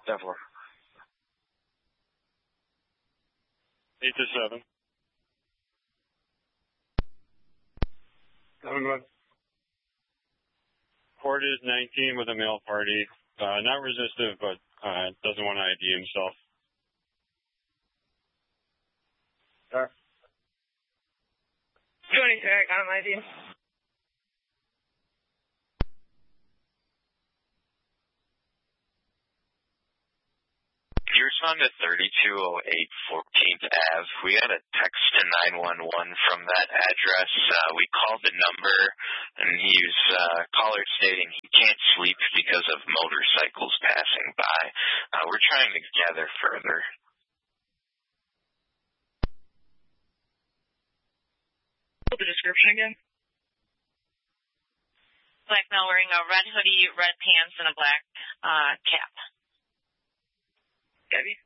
10-4. 8-7. 7-1. Court is 19 with a male party. Not resistive, but doesn't want to ID himself. Sir. 20, sir. Got him ID. You responded to 3208 14th Ave. We got a text to 911 from that address. We called the number, and he was caller stating he can't sleep because of motorcycles passing by. We're trying to gather further. The description again? Black male wearing a red hoodie, red pants, and a black cap. Debbie?